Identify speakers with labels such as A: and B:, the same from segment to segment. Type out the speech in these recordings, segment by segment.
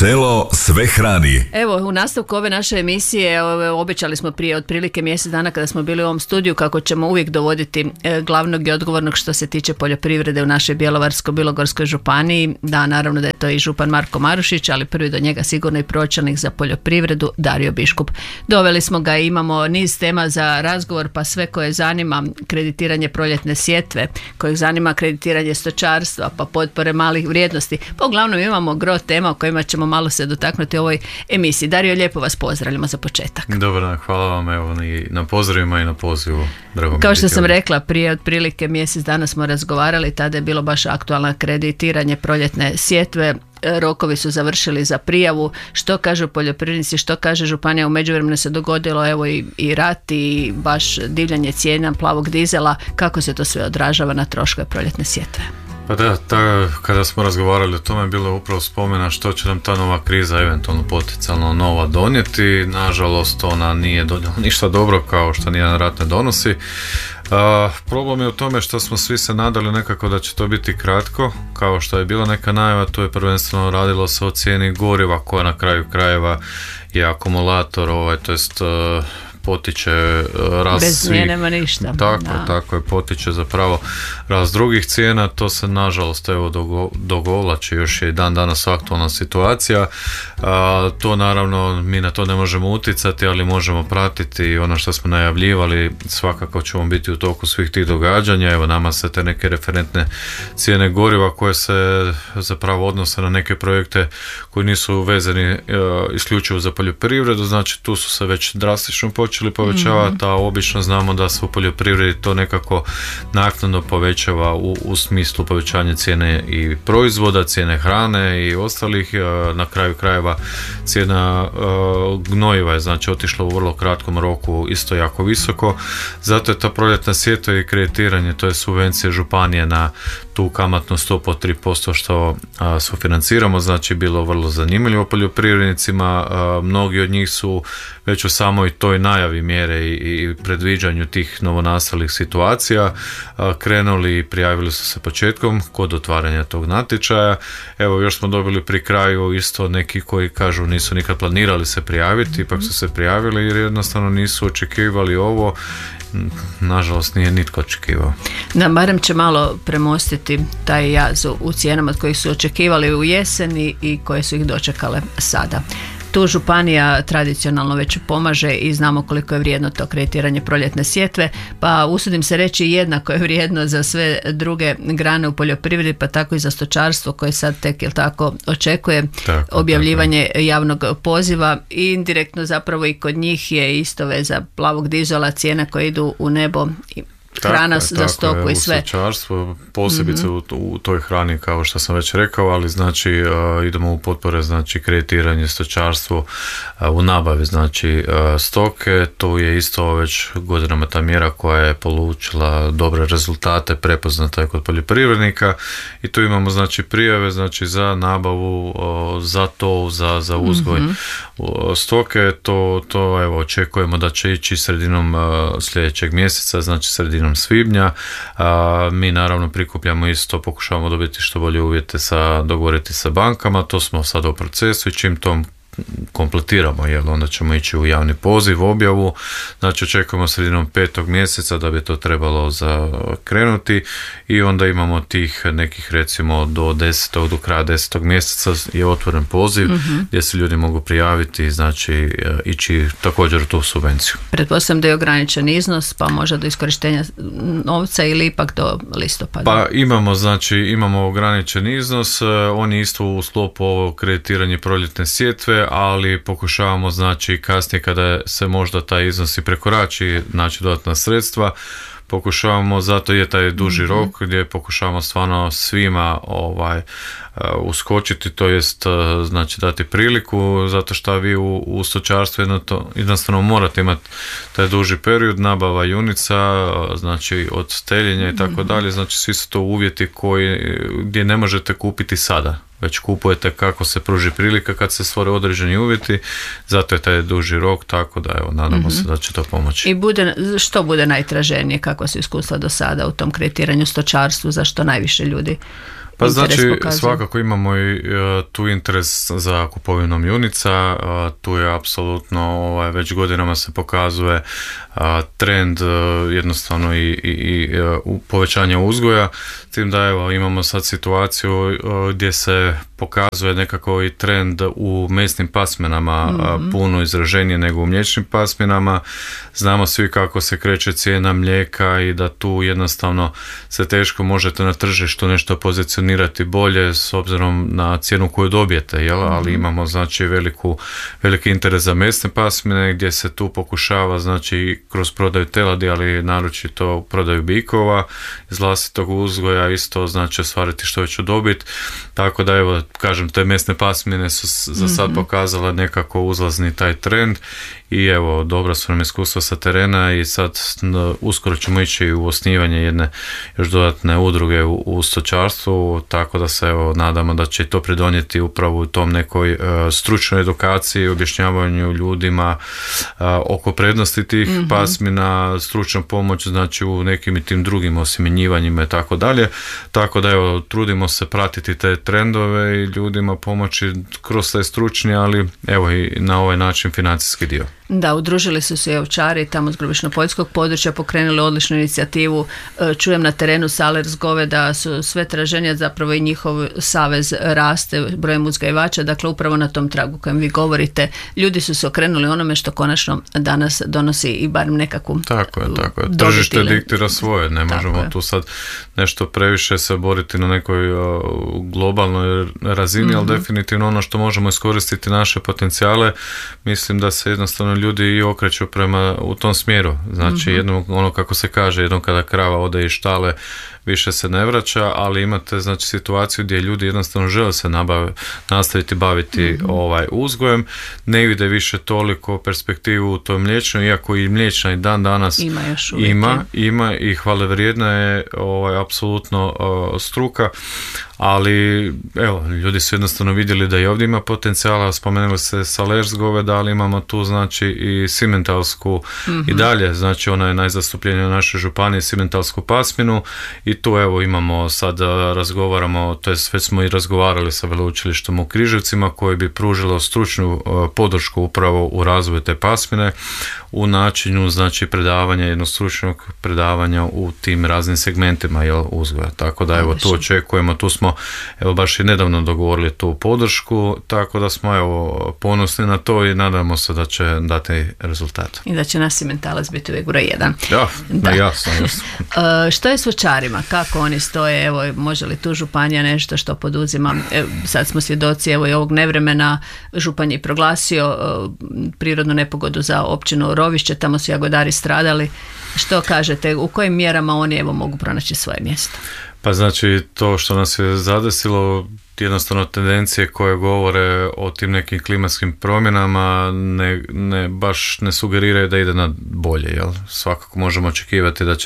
A: Selo sve hrani.
B: Evo, u nastavku ove naše emisije obećali smo prije otprilike mjesec dana kada smo bili u ovom studiju kako ćemo uvijek dovoditi glavnog i odgovornog što se tiče poljoprivrede u našoj Bjelovarsko-bilogorskoj županiji. Da, naravno da je to i župan Marko Marušić, ali prvi do njega sigurno i pročelnik za poljoprivredu Dario Biškup. Doveli smo ga, imamo niz tema za razgovor, pa sve koje zanima kreditiranje proljetne sjetve, kojeg zanima kreditiranje stočarstva, pa potpore malih vrijednosti. Pa uglavnom imamo gro tema o kojima ćemo malo se dotaknuti u ovoj emisiji. Dario, lijepo vas pozdravljamo za početak.
C: Dobro, hvala vam evo i na pozdravima i na pozivu.
B: Kao što sam rekla, prije otprilike mjesec dana smo razgovarali, tada je bilo baš aktualno kreditiranje proljetne sjetve. Rokovi su završili za prijavu. Što kažu poljoprivrednici, što kaže županija? U međuvremenu se dogodilo evo i rat i baš divljanje cijena plavog dizela. Kako se to sve odražava na troškove proljetne sjetve?
C: Pa da, kada smo razgovarali o tome, bilo je upravo spomena što će nam ta nova kriza eventualno potencijalno nova donijeti. Nažalost, ona nije donijela ništa dobro, kao što nijedan rat ne donosi. Problem je u tome što smo svi se nadali nekako da će to biti kratko, kao što je bila neka najava. Tu je prvenstveno radilo se o cijeni goriva koja na kraju krajeva je akumulator, to jest potiče rast
B: bez nje nema ništa.
C: Tako je, potiče zapravo rast drugih cijena. To se nažalost dogovlači, još je i dan danas aktualna situacija. To naravno mi na to ne možemo utjecati, ali možemo pratiti ono što smo najavljivali. Svakako ćemo biti u toku svih tih događanja. Evo, nama se te neke referentne cijene goriva koje se zapravo odnose na neke projekte koji nisu vezani isključivo za poljoprivredu, znači tu su se već drastično počeli povećavati, a obično znamo da se u poljoprivredi to nekako naknadno povećava u smislu povećanja cijene i proizvoda, cijene hrane i ostalih. Na kraju krajeva cijena gnojiva je znači otišla u vrlo kratkom roku isto jako visoko, zato je ta proljetna sjetva i kreditiranje, to je subvencije županije na tu kamatnu stopu od 3% što sufinanciramo, znači bilo vrlo zanimljivo poljoprivrednicima. Mnogi od njih su već u samoj toj najavi mjere i predviđanju tih novonastalih situacija krenuli i prijavili su se početkom kod otvaranja tog natječaja. Evo, još smo dobili pri kraju isto neki koji kažu nisu nikad planirali se prijaviti, ipak su se prijavili jer jednostavno nisu očekivali ovo. Nažalost nije nitko očekivao. Da,
B: barem će malo premostiti taj jaz u cijenama od kojih su očekivali u jeseni i koje su ih dočekale sada. Tu županija tradicionalno već pomaže i znamo koliko je vrijedno to kreditiranje proljetne sjetve, pa usudim se reći jednako je vrijedno za sve druge grane u poljoprivredi, pa tako i za stočarstvo koje sad tek očekuje objavljivanje javnog poziva i indirektno zapravo i kod njih je isto veza plavog dizela, cijena koje idu u nebo, hrana za stoku i sve.
C: U stočarstvu, posebice u toj hrani kao što sam već rekao, ali znači idemo u potpore, znači kreditiranje stočarstvu u nabavi znači stoke. To je isto već godinama ta mjera koja je polučila dobre rezultate, prepoznata je kod poljoprivrednika i tu imamo znači prijave znači za nabavu, za to, za uzgoj stoke. To evo očekujemo da će ići sredinom sljedećeg mjeseca, znači sredinom svibnja. Mi naravno prikupljamo isto, pokušavamo dobiti što bolje uvjete dogovoriti sa bankama, to smo sad u procesu i čim to kompletiramo, jer onda ćemo ići u javni poziv, objavu, znači očekujemo sredinom 5. mjeseca da bi to trebalo krenuti i onda imamo tih nekih recimo do kraja 10. mjeseca je otvoren poziv gdje se ljudi mogu prijaviti, znači ići također u tu subvenciju.
B: Pretpostavljam da je ograničen iznos, pa možda do iskorištenja novca ili ipak do listopada?
C: Pa imamo ograničen iznos, on je isto u sklopu ovog kreditiranja proljetne sjetve, ali pokušavamo znači kasnije kada se možda taj iznos i prekorači, znači dodatna sredstva, pokušavamo, zato je taj duži rok gdje pokušavamo stvarno svima uskočiti, to jest znači dati priliku, zato što vi u stočarstvu jednostavno morate imati taj duži period, nabava junica, znači od teljenja i tako dalje, znači svi su to uvjeti gdje ne možete kupiti sada, već kupujete kako se pruži prilika kad se stvore određeni uvjeti, zato je taj duži rok, tako da evo, nadamo se da će to pomoći.
B: I što bude najtraženije, kako su iskustva do sada u tom kreditiranju stočarstvu, zašto najviše ljudi
C: Pa znači
B: pokazuju?
C: svakako imamo i tu interes za kupovinom junica, tu je apsolutno već godinama se pokazuje trend jednostavno i povećanja uzgoja, tim da evo imamo sad situaciju gdje se pokazuje nekako i trend u mesnim pasminama puno izraženije nego u mliječnim pasminama. Znamo svi kako se kreće cijena mlijeka i da tu jednostavno se teško možete na tržištu nešto pozicionirati bolje s obzirom na cijenu koju dobijete, jel? Ali imamo znači veliki interes za mesne pasmine gdje se tu pokušava znači kroz prodaju teladi, ali naročito prodaju bikova iz vlastitog uzgoja isto znači ostvariti što veću dobit, tako da evo kažem te mesne pasmine su za sad pokazale nekako uzlazni taj trend i evo dobra su nam iskustva sa terena i sad uskoro ćemo ići u osnivanje jedne još dodatne udruge u stočarstvu, tako da se evo nadamo da će to pridonijeti upravo u tom nekoj stručnoj edukaciji, objašnjavanju ljudima oko prednosti tih pasmina, stručna pomoć znači u nekim i tim drugim osjemenjivanjima i tako dalje, tako da evo trudimo se pratiti te trendove i ljudima pomoći kroz taj stručni, ali evo i na ovaj način financijski dio.
B: Da, udružili su se i ovčari tamo s Grubišno-Poljskog područja, pokrenuli odličnu inicijativu. Čujem na terenu Salers Gove da su sve traženja, zapravo i njihov savez raste brojem uzgajivača, dakle upravo na tom tragu kojem vi govorite. Ljudi su se okrenuli onome što konačno danas donosi i barem nekakvu
C: Tako je. Tržište diktira svoje, ne možemo tu sad nešto previše se boriti na nekoj globalnoj razini, ali definitivno ono što možemo iskoristiti naše potencijale, mislim da se jednostavno ljudi i okreću prema u tom smjeru. Znači jednom, ono kako se kaže, jednom kada krava ode iz štale više se ne vraća, ali imate znači situaciju gdje ljudi jednostavno žele se nastaviti baviti uzgojem, ne vide više toliko perspektivu u toj mliječnoj, iako i mliječna i dan danas ima i hvale vrijedna je apsolutno struka, ali evo, ljudi su jednostavno vidjeli da i ovdje ima potencijala, spomenuli se Salers Goveda, ali imamo tu znači i simentalsku i dalje, znači ona je najzastupljenija u našoj županiji, simentalsku pasminu i tu evo imamo sad razgovaramo, to jest već smo i razgovarali sa veleučilištem u Križevcima koji bi pružilo stručnu podršku upravo u razvoju te pasmine, u načinu znači predavanja, jednog stručnog predavanja u tim raznim segmentima uzgoja, tako da evo tu očekujemo, tu smo evo baš i nedavno dogovorili tu podršku, tako da smo evo ponosni na to i nadamo se da će dati rezultat.
B: I da će nas simentalac biti uvijek broj 1.
C: Ja, jasno.
B: Što je s voćarima? Kako oni stoje? Evo, može li tu županija nešto što poduzima? Sad smo svjedoci evo i ovog nevremena. Župan je proglasio prirodnu nepogodu za općinu Rovišće, tamo su jagodari stradali. Što kažete? U kojim mjerama oni evo mogu pronaći svoje mjesto?
C: Pa znači to što nas je zadesilo, jednostavno tendencije koje govore o tim nekim klimatskim promjenama baš ne sugeriraju da ide na bolje, jel? Svakako možemo očekivati da će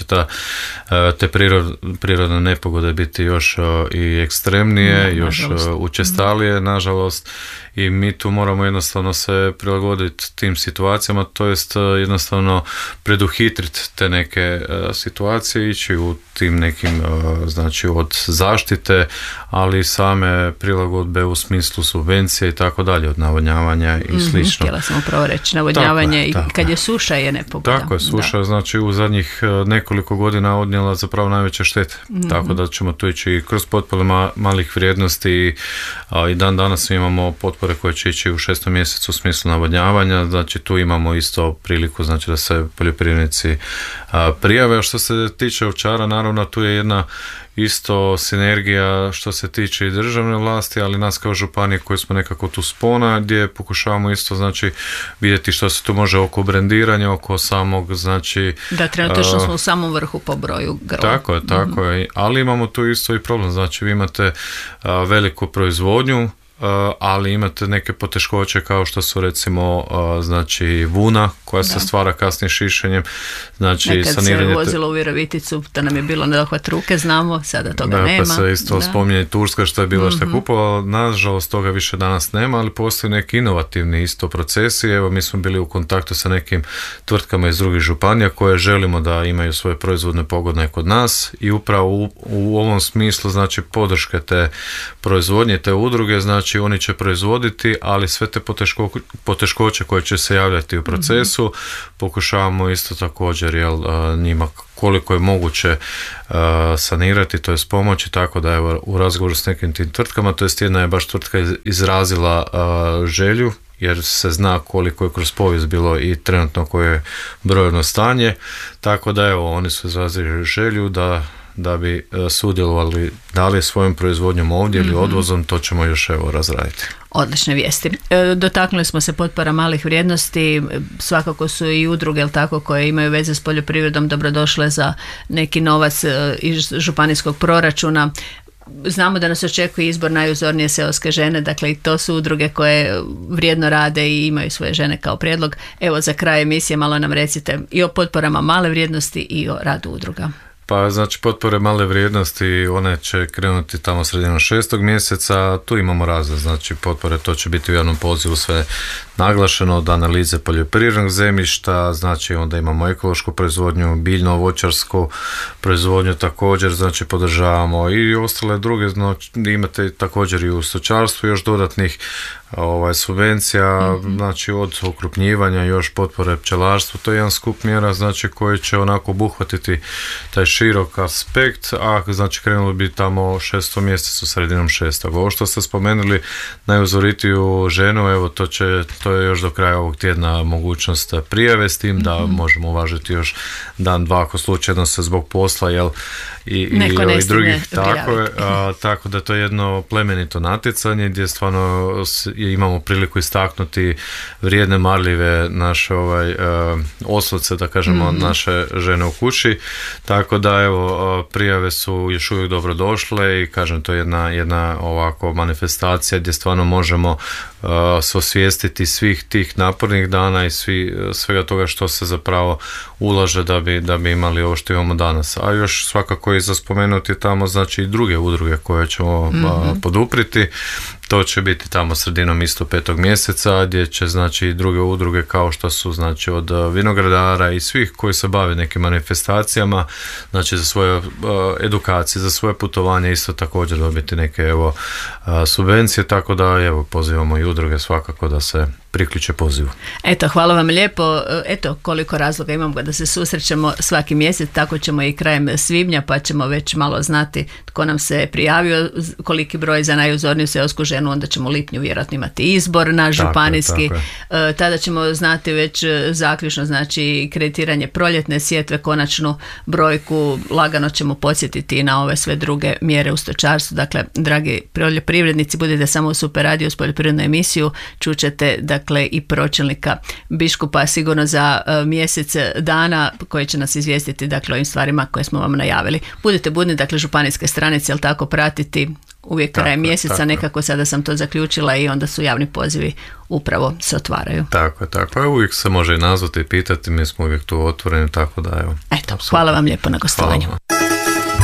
C: te prirodne nepogode biti još i ekstremnije, još učestalije, nažalost, i mi tu moramo jednostavno se prilagoditi tim situacijama, to jest jednostavno preduhitriti te neke situacije, ići u tim nekim, znači od zaštite, ali same prilagodbe u smislu subvencije i tako dalje, od navodnjavanja i slično.
B: Htjela sam upravo reći, navodnjavanje i kad je suša je nepogoda.
C: Tako je, suša znači u zadnjih nekoliko godina odnijela zapravo najveće štete, tako da ćemo tu ići kroz potpore malih vrijednosti i dan danas imamo potpore koje će ići u 6. mjesecu u smislu navodnjavanja, znači tu imamo isto priliku znači da se poljoprivrednici prijave. A što se tiče ovčara, naravno tu je jedna isto sinergija što se tiče i državne vlasti, ali nas kao županije koji smo nekako tu spona, gdje pokušavamo isto znači vidjeti što se tu može oko brendiranja, oko samog znači...
B: Da, trenutno smo u samom vrhu po broju grla.
C: Tako je, ali imamo tu isto i problem, znači vi imate veliku proizvodnju, ali imate neke poteškoće kao što su recimo znači vuna koja se stvara kasnije šišenjem. Znači,
B: nekad se vozilo u Viroviticu, to nam je bilo na dohvat ruke, znamo, sada toga nema.
C: Pa se isto spominje Turska što je bila što je kupovala, nažalost toga više danas nema, ali postoji neki inovativni isto procesi. Evo, mi smo bili u kontaktu sa nekim tvrtkama iz drugih županija koje želimo da imaju svoje proizvodne pogone kod nas i upravo u ovom smislu znači podrške te proizvodnje, te udruge, znači oni će proizvoditi, ali sve te poteškoće koje će se javljati u procesu pokušavamo isto također njima koliko je moguće sanirati, to je pomoći, tako da evo u razgovoru s nekim tim tvrtkama, to jest jedna je baš tvrtka izrazila želju jer se zna koliko je kroz povijest bilo i trenutno koje je brojno stanje, tako da evo oni su izrazili želju da bi sudjelovali da li svojom proizvodnjom ovdje ili odvozom, to ćemo još evo razraditi.
B: Odlične vijesti. Dotaknuli smo se potpora malih vrijednosti, svakako su i udruge, jel tako, koje imaju veze s poljoprivredom dobrodošle za neki novac iz županijskog proračuna. Znamo da nas očekuje izbor najuzornije seoske žene, dakle i to su udruge koje vrijedno rade i imaju svoje žene kao prijedlog. Evo za kraj emisije malo nam recite i o potporama male vrijednosti i o radu udruga.
C: Pa znači potpore male vrijednosti, one će krenuti tamo sredinom 6. mjeseca, tu imamo razne, znači potpore, to će biti u javnom pozivu sve naglašeno, od analize poljoprivrednog zemljišta, znači onda imamo ekološku proizvodnju, biljno-voćarsku proizvodnju također, znači podržavamo i ostale druge, znači imate također i u stočarstvu još dodatnih subvencija, znači od okrupnjivanja još potpore pčelarstvu, to je jedan skup mjera znači koji će onako obuhvatiti taj širok aspekt, a znači krenuli bi tamo 6. mjesecu sredinom 6. Ovo što ste spomenuli najuzoritiju ženu, evo to je još do kraja ovog tjedna mogućnost prijave, s tim da možemo uvažiti još dan, dva ako slučajno se zbog posla i drugih, tako da to je jedno plemenito natjecanje gdje stvarno imamo priliku istaknuti vrijedne, marljive naše oslovce, da kažemo, naše žene u kući, tako da evo prijave su još uvijek dobrodošle i kažem to je jedna ovako manifestacija gdje stvarno možemo se osvijestiti svih tih napornih dana i svega toga što se zapravo ulaže da bi imali ovo što imamo danas. A još svakako i za spomenuti tamo znači i druge udruge koje ćemo podupriti. To će biti tamo sredinom isto 5. mjeseca gdje će znači i druge udruge kao što su znači od vinogradara i svih koji se bave nekim manifestacijama, znači za svoje edukacije, za svoje putovanje isto također dobiti neke subvencije, tako da evo pozivamo i udruge svakako da se priključe pozivu.
B: Eto, hvala vam lijepo. Eto, koliko razloga imamo da se susrećemo svaki mjesec, tako ćemo i krajem svibnja, pa ćemo već malo znati tko nam se prijavio, koliki broj za najuzorniju seosku ženu, onda ćemo u lipnju vjerojatno imati izbor na županijski. Tada ćemo znati već zaključno, znači kreditiranje proljetne sjetve, konačnu brojku, lagano ćemo podsjetiti na ove sve druge mjere u stočarstvu. Dakle, dragi poljoprivrednici, budite samo u Super Radio s poljoprivrednu emisiju, čućete dakle i pročelnika biskupa sigurno za mjesec dana koji će nas izvijestiti dakle o ovim stvarima koje smo vam najavili. Budite budni, dakle županijske stranice, jel tako, pratiti uvijek kraj mjeseca, nekako sada sam to zaključila i onda su javni pozivi upravo se otvaraju.
C: Tako, uvijek se može i nazvati i pitati, mi smo uvijek tu otvoreni, tako da evo.
B: Eto, hvala vam lijepo na gostovanju.